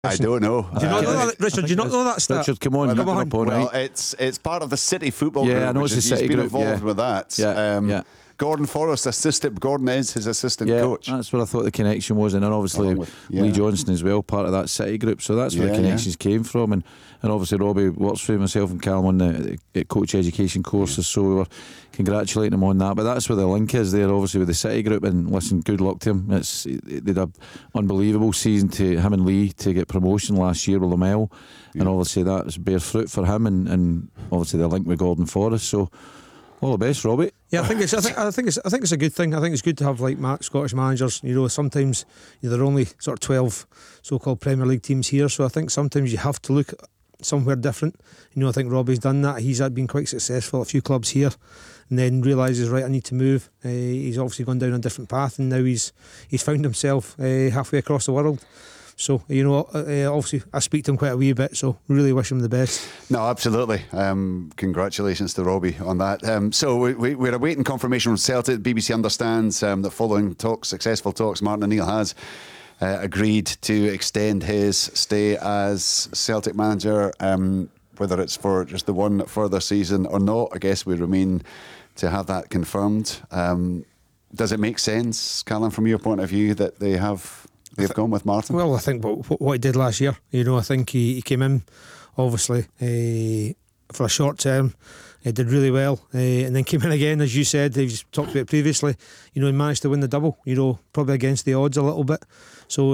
I don't know. Do you not know that, Richard? Do you not know that stat? Richard, come on, Come on. Well, it's part of the City football group. I know it's the City he's been group, involved with that. Gordon Forrest, Gordon is his assistant coach. That's where I thought the connection was, and then obviously Lee Johnson as well, part of that City group. So that's where the connections came from, and obviously Robbie works for myself and Callum on the coach education courses, so we were congratulating him on that. But that's where the link is there, obviously with the City group. And listen, good luck to him. They did an unbelievable season to him and Lee to get promotion last year with Lamel, and obviously that bear fruit for him, and obviously the link with Gordon Forrest. So all the best, Robbie. Yeah, I think it's a good thing. I think it's good to have like Scottish managers. You know, sometimes there are only sort of 12 so-called Premier League teams here, so I think sometimes you have to look somewhere different. You know, I think Robbie's done that. He's been quite successful at a few clubs here, and then realises, right, I need to move. He's obviously gone down a different path, and now he's found himself halfway across the world. So, you know, obviously I speak to him quite a wee bit, so really wish him the best. No, absolutely. Congratulations to Robbie on that. So we're awaiting confirmation from Celtic. BBC understands that following successful talks, Martin O'Neill has agreed to extend his stay as Celtic manager, whether it's for just the one further season or not. I guess we remain to have that confirmed. Does it make sense, Callum, from your point of view, that they've gone with Martin? Well, I think what he did last year, you know, I think he came in obviously for a short term. He did really well, and then came in again, as you said, you've talked about it previously. You know, he managed to win the double, you know, probably against the odds a little bit. So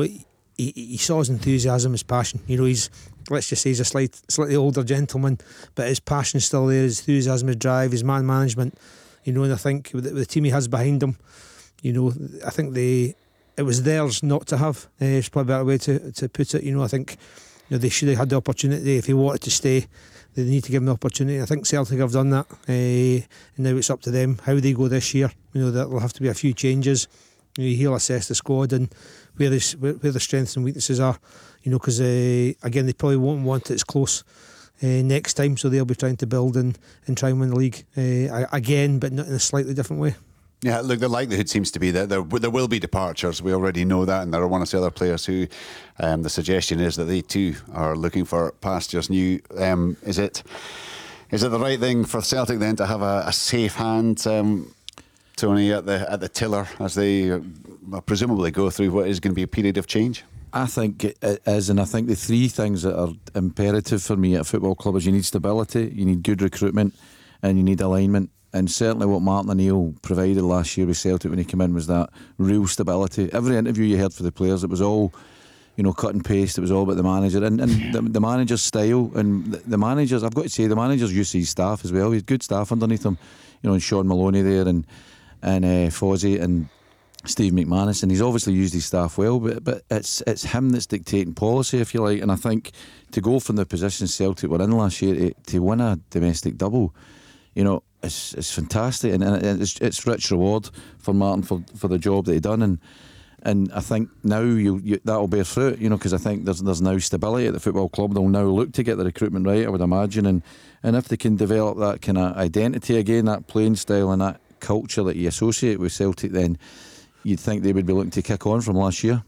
he saw his enthusiasm, his passion. You know, let's just say he's a slightly older gentleman, but his passion's still there, his enthusiasm, his drive, his man management. You know, and I think with the team he has behind him, you know, I think it was theirs not to have. It's probably a better way to put it. You know, I think, you know, they should have had the opportunity. If he wanted to stay, they need to give him the opportunity. I think Celtic have done that, and now it's up to them how they go this year. You know, there'll have to be a few changes. You know, he'll assess the squad and where the strengths and weaknesses are. You know, because again, they probably won't want it as close next time, so they'll be trying to build and try and win the league again, but not in a slightly different way. Yeah, look, the likelihood seems to be that there will be departures. We already know that, and there are one or two other players who the suggestion is that they too are looking for pastures new. Is it the right thing for Celtic then to have a safe hand, Tony, at the tiller as they presumably go through what is going to be a period of change? I think it is, and I think the three things that are imperative for me at a football club is you need stability, you need good recruitment, and you need alignment. And certainly what Martin O'Neill provided last year with Celtic when he came in was that real stability. Every interview you heard for the players, it was all, you know, cut and paste. It was all about the manager and the manager's style. And the managers, I've got to say, the managers used to his staff as well. He had good staff underneath him, you know, and Sean Maloney there and Fozzie and Steve McManus, and he's obviously used his staff well, but it's him that's dictating policy, if you like. And I think to go from the position Celtic were in last year to win a domestic double, you know, it's fantastic, and it's rich reward for Martin for the job that he done, and I think now that'll bear fruit, you know, because I think there's now stability at the football club. They'll now look to get the recruitment right, I would imagine, and if they can develop that kind of identity again, that playing style and that culture that you associate with Celtic, then you'd think they would be looking to kick on from last year.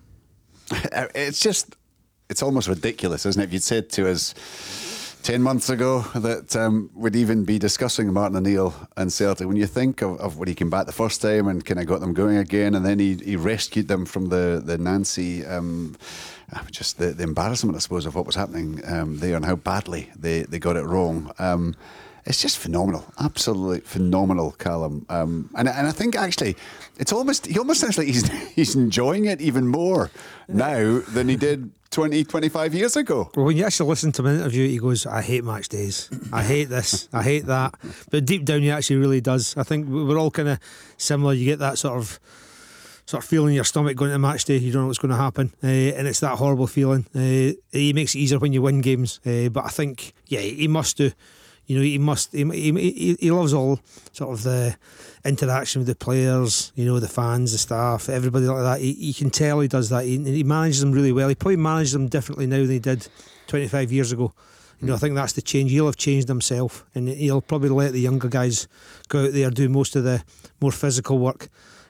It's almost ridiculous, isn't it? If you'd said to us 10 months ago that we'd even be discussing Martin O'Neill and Celtic, when you think of when he came back the first time and kind of got them going again, and then he rescued them from the Nancy, just the embarrassment, I suppose, of what was happening there and how badly they got it wrong. It's just phenomenal, absolutely phenomenal, Callum. And I think actually he almost sounds like he's enjoying it even more now than he did 20-25 years ago. Well, when you actually listen to him in an interview, he goes, I hate match days, I hate this, I hate that, but deep down he actually really does. I think we're all kind of similar. You get that sort of feeling in your stomach going to match day. You don't know what's going to happen, and it's that horrible feeling. He makes it easier when you win games, but I think he must do. You know, he loves all sort of the interaction with the players, you know, the fans, the staff, everybody like that. You can tell he does that. He manages them really well. He probably manages them differently now than he did 25 years ago. You know, I think that's the change. He'll have changed himself, and he'll probably let the younger guys go out there, do most of the more physical work.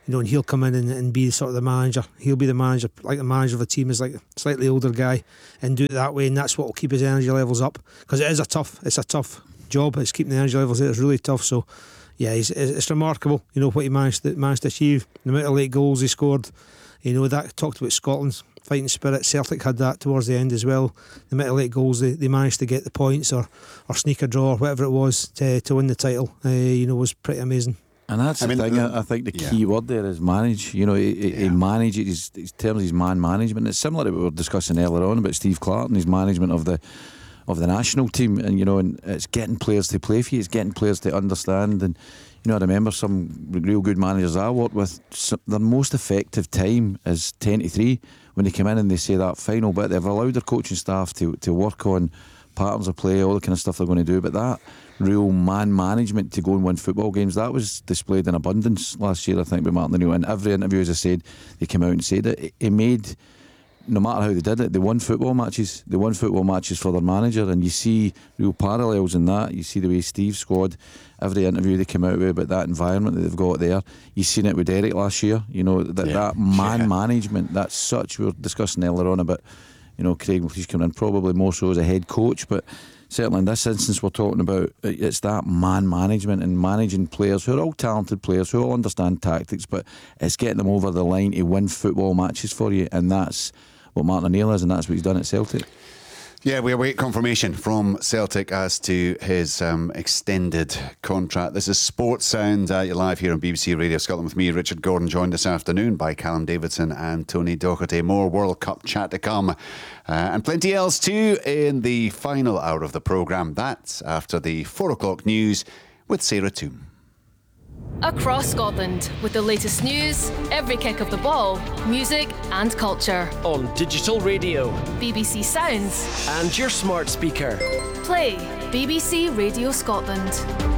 and he'll come in and be sort of the manager. He'll be the manager, like the manager of a team is like a slightly older guy, and do it that way, and that's what will keep his energy levels up, because it's a tough job. It's keeping the energy levels there. It's really tough. So yeah, it's remarkable, what he managed to achieve, the amount of late goals he scored. That talked about Scotland's fighting spirit. Celtic had that towards the end as well. The amount of late goals they managed to get the points or sneak a draw or whatever it was to win the title, was pretty amazing. And that's the thing. I think the key word there is manage. He manages in terms of his man management. It's similar to what we were discussing earlier on about Steve Clarke and his management of the national team. And it's getting players to play for you. It's getting players to understand. And I remember some real good managers I worked with. Their most effective time is 10 to 3 when they come in and they say that final bit. They've allowed their coaching staff to work on patterns of play, all the kind of stuff they're going to do. But that real man management to go and win football games, that was displayed in abundance last year, I think, by Martin O'Neill. In every interview, as I said, they came out and said it. It made, no matter how they did it, they won football matches. They won football matches for their manager, and you see real parallels in that. You see the way Steve's squad, every interview they came out with about that environment that they've got there. You've seen it with Derek last year. That man management. That's such. We were discussing earlier on about Craig McLeish coming in probably more so as a head coach, but certainly in this instance we're talking about it's that man management and managing players who are all talented players who all understand tactics, but it's getting them over the line to win football matches for you, and that's what Martin O'Neill is, and that's what he's done at Celtic. Yeah, we await confirmation from Celtic as to his extended contract. This is Sports Sound. You're live here on BBC Radio Scotland with me, Richard Gordon, joined this afternoon by Callum Davidson and Tony Docherty. More World Cup chat to come, and plenty else too in the final hour of the programme. That's after the 4 o'clock news with Sarah Toom. Across Scotland, with the latest news, every kick of the ball, music and culture. On digital radio, BBC Sounds, and your smart speaker. Play BBC Radio Scotland.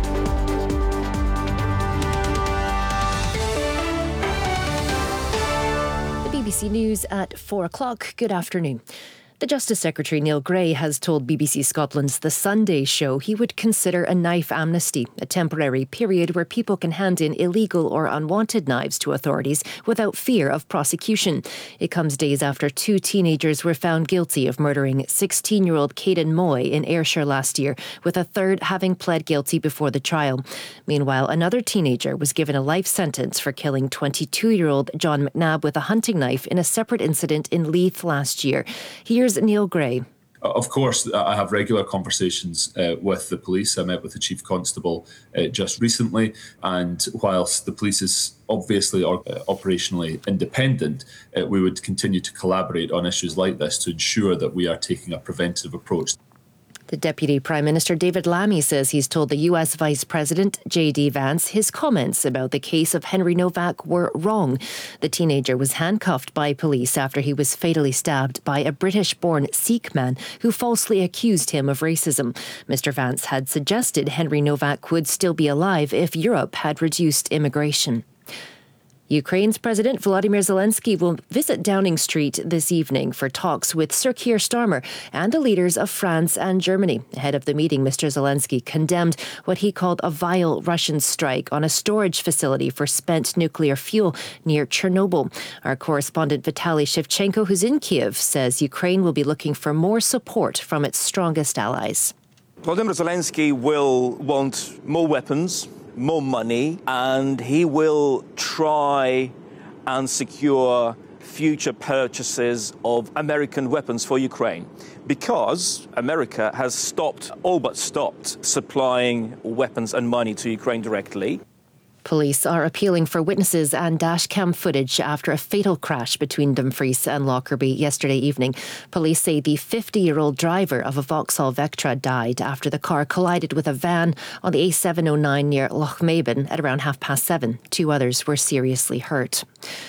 The BBC News at 4 o'clock. Good afternoon. The Justice Secretary Neil Gray has told BBC Scotland's The Sunday Show he would consider a knife amnesty, a temporary period where people can hand in illegal or unwanted knives to authorities without fear of prosecution. It comes days after 2 teenagers were found guilty of murdering 16-year-old Caden Moy in Ayrshire last year, with a third having pled guilty before the trial. Meanwhile, another teenager was given a life sentence for killing 22-year-old John McNabb with a hunting knife in a separate incident in Leith last year. Here's Neil Gray. Of course, I have regular conversations with the police. I met with the Chief Constable just recently, and whilst the police is obviously operationally independent, we would continue to collaborate on issues like this to ensure that we are taking a preventative approach. The Deputy Prime Minister David Lammy says he's told the US Vice President J.D. Vance his comments about the case of Henry Novak were wrong. The teenager was handcuffed by police after he was fatally stabbed by a British-born Sikh man who falsely accused him of racism. Mr. Vance had suggested Henry Novak would still be alive if Europe had reduced immigration. Ukraine's President Volodymyr Zelensky will visit Downing Street this evening for talks with Sir Keir Starmer and the leaders of France and Germany. Ahead of the meeting, Mr. Zelensky condemned what he called a vile Russian strike on a storage facility for spent nuclear fuel near Chernobyl. Our correspondent Vitaly Shevchenko, who's in Kiev, says Ukraine will be looking for more support from its strongest allies. Volodymyr Zelensky will want more weapons, more money, and he will try and secure future purchases of American weapons for Ukraine, because America has all but stopped supplying weapons and money to Ukraine directly. Police are appealing for witnesses and dashcam footage after a fatal crash between Dumfries and Lockerbie yesterday evening. Police say the 50-year-old driver of a Vauxhall Vectra died after the car collided with a van on the A709 near Lochmaben at around 7:30. 2 others were seriously hurt.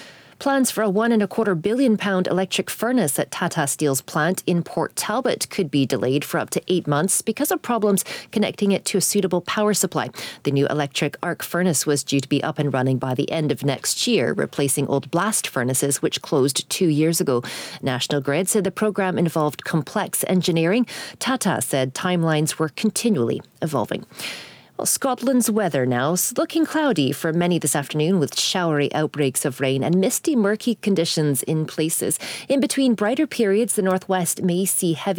Plans for a £1.25 billion electric furnace at Tata Steel's plant in Port Talbot could be delayed for up to 8 months because of problems connecting it to a suitable power supply. The new electric arc furnace was due to be up and running by the end of next year, replacing old blast furnaces which closed 2 years ago. National Grid said the programme involved complex engineering. Tata said timelines were continually evolving. Well, Scotland's weather now is looking cloudy for many this afternoon, with showery outbreaks of rain and misty, murky conditions in places. In between brighter periods, the northwest may see heavy